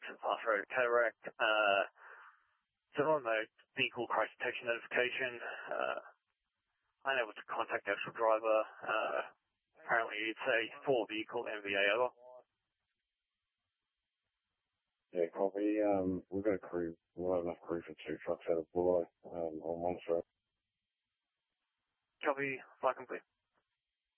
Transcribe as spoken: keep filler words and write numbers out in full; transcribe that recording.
Fast Road Cataract. Uh, so on the vehicle crash detection notification, uh, unable to contact the actual driver. Uh, apparently it's a four-vehicle M V A over. Yeah, copy. Um, we've got a crew, we'll have enough crew for two trucks out of Bulli, um, on one stroke. Copy, flight complete.